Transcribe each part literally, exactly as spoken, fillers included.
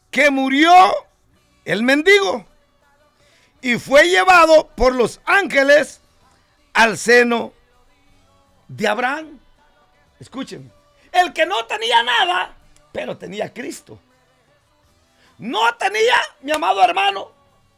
que murió el mendigo y fue llevado por los ángeles al seno de Abraham. Escuchen, el que no tenía nada, pero tenía a Cristo. No tenía, mi amado hermano,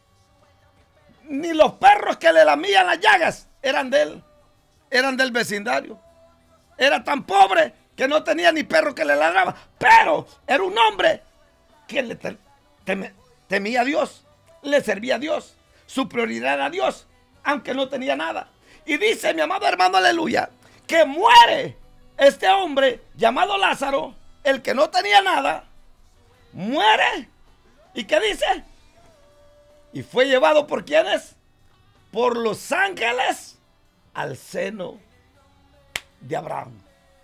ni los perros que le lamían las llagas eran de él, eran del vecindario. Era tan pobre que no tenía ni perro que le ladraba, pero era un hombre que le tem, temía a Dios, le servía a Dios, su prioridad era Dios, aunque no tenía nada. Y dice, mi amado hermano, aleluya, que muere este hombre llamado Lázaro, el que no tenía nada, muere. ¿Y qué dice? Y fue llevado por ¿quiénes? Por los ángeles al seno de Abraham.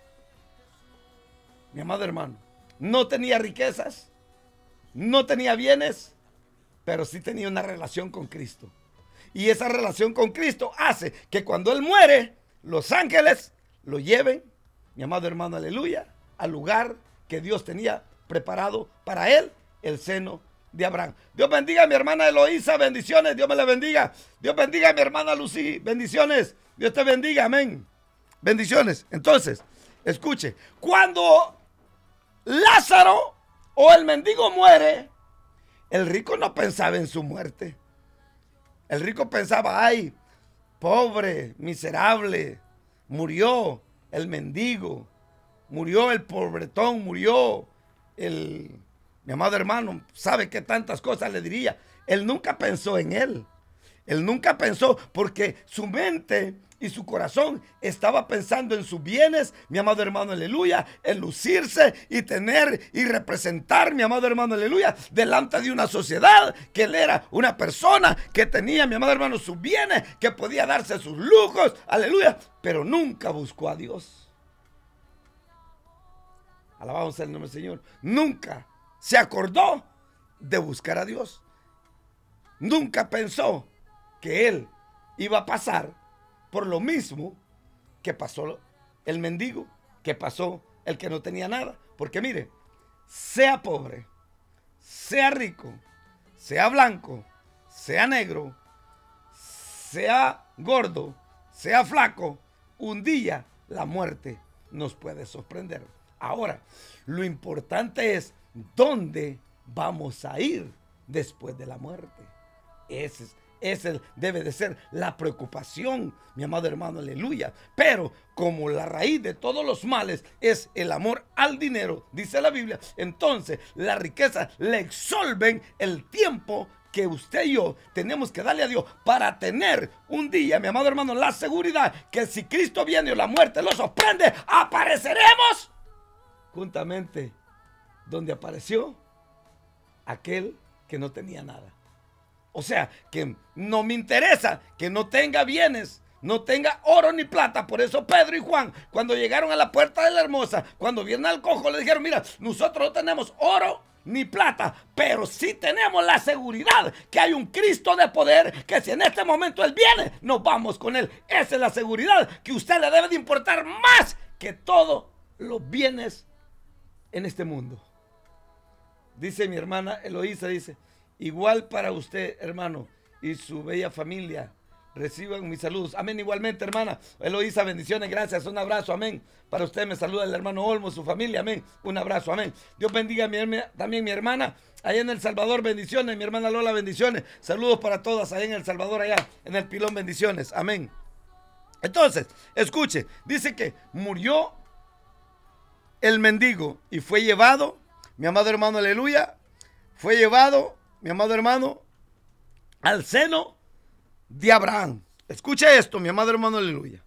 Mi amado hermano, no tenía riquezas, no tenía bienes, pero sí tenía una relación con Cristo. Y esa relación con Cristo hace que cuando él muere, los ángeles lo lleven, mi amado hermano, aleluya, al lugar que Dios tenía preparado para él, el seno de Abraham. Dios bendiga a mi hermana Eloísa, bendiciones, Dios me la bendiga. Dios bendiga a mi hermana Lucy, bendiciones, Dios te bendiga, amén. Bendiciones. Entonces, escuche, cuando Lázaro o el mendigo muere, el rico no pensaba en su muerte. El rico pensaba, ay, pobre, miserable, murió el mendigo, murió el pobretón, murió el, mi amado hermano, sabe que tantas cosas le diría. Él nunca pensó en él. Él nunca pensó, porque su mente y su corazón estaba pensando en sus bienes, mi amado hermano, aleluya, en lucirse y tener y representar, mi amado hermano, aleluya, delante de una sociedad, que él era una persona que tenía, mi amado hermano, sus bienes, que podía darse sus lujos, aleluya, pero nunca buscó a Dios. Alabamos el nombre del Señor. Nunca se acordó de buscar a Dios. Nunca pensó que él iba a pasar por lo mismo que pasó el mendigo, que pasó el que no tenía nada. Porque mire, sea pobre, sea rico, sea blanco, sea negro, sea gordo, sea flaco, un día la muerte nos puede sorprender. Ahora, lo importante es dónde vamos a ir después de la muerte. Ese es Esa debe de ser la preocupación, mi amado hermano, aleluya. Pero como la raíz de todos los males es el amor al dinero, dice la Biblia, entonces la riqueza le exolven el tiempo que usted y yo tenemos que darle a Dios para tener un día, mi amado hermano, la seguridad que si Cristo viene o la muerte lo sorprende, apareceremos juntamente donde apareció aquel que no tenía nada. O sea, que no me interesa que no tenga bienes, no tenga oro ni plata. Por eso Pedro y Juan, cuando llegaron a la puerta de la hermosa, cuando vieron al cojo, le dijeron, mira, nosotros no tenemos oro ni plata, pero sí tenemos la seguridad que hay un Cristo de poder, que si en este momento Él viene, nos vamos con Él. Esa es la seguridad que a usted le debe de importar más que todos los bienes en este mundo. Dice mi hermana Eloísa, dice, igual para usted, hermano, y su bella familia. Reciban mis saludos. Amén. Igualmente, hermana Eloísa, bendiciones, gracias. Un abrazo, amén. Para usted me saluda el hermano Olmo, su familia, amén. Un abrazo, amén. Dios bendiga a mi, también mi hermana allá en El Salvador, bendiciones. Mi hermana Lola, bendiciones. Saludos para todas allá en El Salvador, allá en el Pilón, bendiciones, amén. Entonces, escuche, dice que murió el mendigo y fue llevado, mi amado hermano, aleluya, fue llevado, mi amado hermano, al seno de Abraham. Escuche esto, mi amado hermano, aleluya.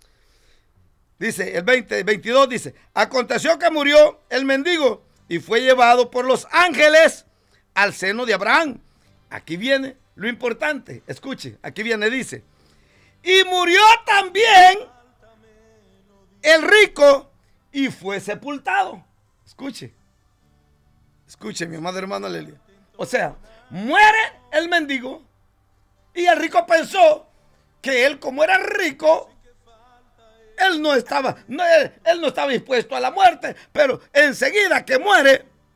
Dice el veinte, veintidós, dice, aconteció que murió el mendigo y fue llevado por los ángeles al seno de Abraham. Aquí viene lo importante, escuche, aquí viene, dice, y murió también el rico y fue sepultado. Escuche, escuche, mi amado hermano, aleluya. O sea, muere el mendigo y el rico pensó que él, como era rico, él no estaba, no, él, él no estaba dispuesto a la muerte, pero enseguida que muere,